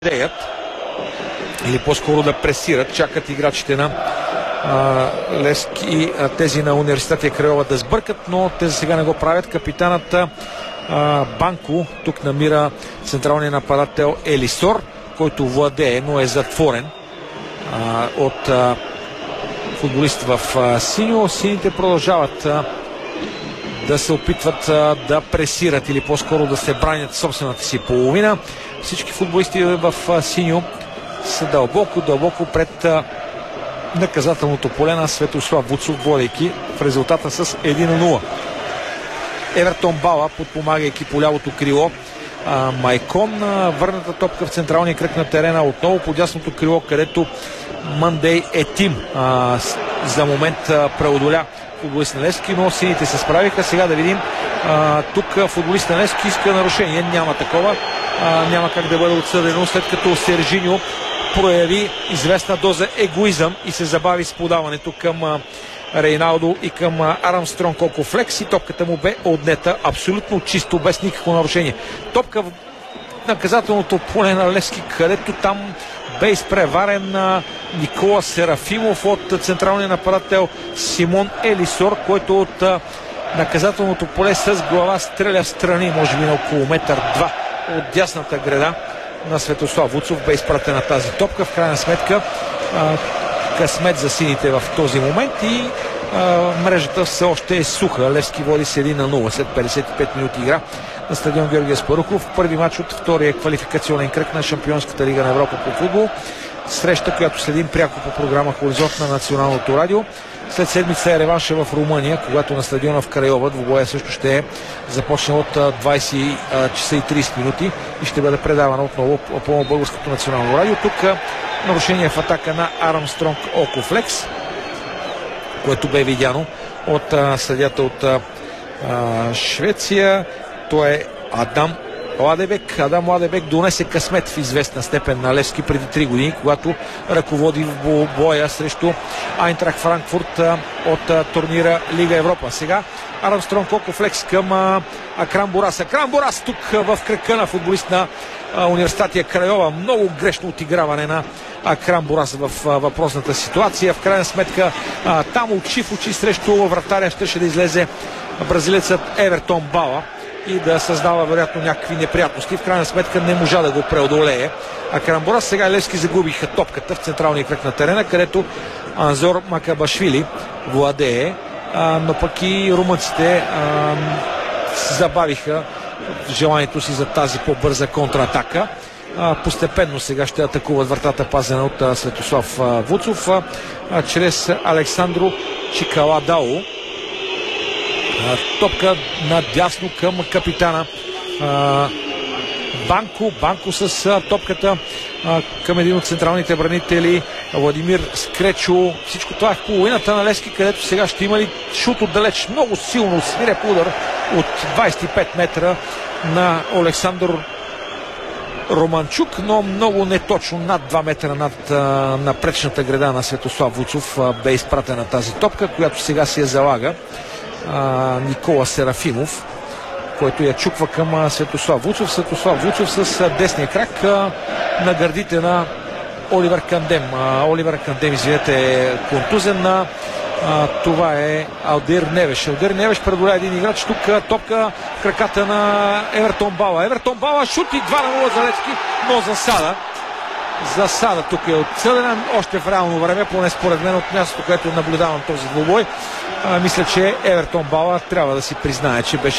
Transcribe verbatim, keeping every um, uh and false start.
идеят, или по-скоро да пресират, чакат играчите на а, Левски и а, тези на Университет Крайова да сбъркат, но те за сега не го правят. Капитанът а, Банко тук намира централния нападател Елисор, който владее, но е затворен а, от а, футболист в а, синьо. Сините продължават а, да се опитват а, да пресират или по-скоро да се бранят собствената си половина. Всички футболисти в а, синьо са дълбоко, дълбоко пред а, наказателното поле на Светослав Вуцов, водейки в резултата с едно на нула. Евертон Бала, подпомагайки по лявото крило а, Майкон, а, върната топка в централния кръг на терена, отново по дясното крило, където Мандей Етим а, за момент а, преодоля футболист на Левски, но сините се справиха. Сега да видим, а, тук футболист на Левски иска нарушение, няма такова, а, няма как да бъде отсъдено, след като Сержиньо прояви известна доза егоизъм и се забави с подаването към а, Рейналдо и към а, Армстронг Окофлекс и топката му бе отнета абсолютно чисто, без никакво нарушение. Топка в наказателното поле на Левски, където там бе изпреварен а, Никола Серафимов от а, централния нападател Симон Елисор, който от а, наказателното поле с глава стреля в страни, може би на около метър-два от дясната града на Светослав Вуцов. Бе изпратена тази топка. В крайна сметка а, късмет за сините в този момент и а, мрежата все още е суха. Левски води с едно на нула след петдесет и пет минути игра на стадион Георги Аспарухов. Първи матч от втория квалификационен кръг на Шампионската лига на Европа по футбол. Среща, която следим пряко по програма Хоризонт на Националното радио. След седмица е реванша в Румъния, когато на стадиона в Крайова двубоя също ще е започнал от двайсет часа и трийсет минути и ще бъде предавана отново по Българското национално радио. Тук нарушение в атака на Армстронг Окофлекс, което бе видяно от съдията от а, Швеция. Той е Адам Ладебек. Адам Ладебек донесе късмет в известна степен на Левски преди три години, когато ръководи в боя срещу Айнтрахт Франкфурт а, от а, турнира Лига Европа. Сега Армстронг Окофлекс към а, Акрам Борас. Акрам Борас тук а, в кръка на футболист на а, Университет Крайова. Много грешно отиграване на Акрам Борас в а, въпросната ситуация. В крайна сметка а, там очи в очи срещу вратаря щеше да излезе бразилецът Евертон Бала и да създава вероятно някакви неприятности. В крайна сметка не можа да го преодолее Акрам Борас. Сега Левски загубиха топката в централния кръг на терена, където Анзор Макабашвили владее, а, но пък и румънците а, забавиха желанието си за тази по-бърза контратака. А, постепенно сега ще атакуват вратата, пазена от а, Светослав а, Вуцов, а, а, чрез Александро Чикаладао. Топка надясно към капитана а, Банко. Банко с а, топката а, към един от централните бранители Владимир Скречо. Всичко това е в половината на Левски, където сега ще има ли шут отдалеч. Много силно свиреп удар от двайсет и пет метра на Александър Романчук, но много неточно, над два метра над а, напречната града на Светослав Вуцов а, бе изпратена тази топка, която сега си я залага А, Никола Серафимов, който я чуква към а, Светослав Вуцов. Светослав Вуцов с а, десния крак а, на гърдите на Оливер Кандем. А, Оливер Кандем, извинете, е контузен. На а, това е Алдир Невеш. Алдир Невеш преодоля един играч. Тук а, топка в краката на Евертон Бала. Евертон Бала шут и два на нула за Левски, но засада. Засада тук е отсъдена още в реално време, поне според мен от мястото, което наблюдавам този двубой. А, мисля, че Евертон Бала трябва да си признае, че беше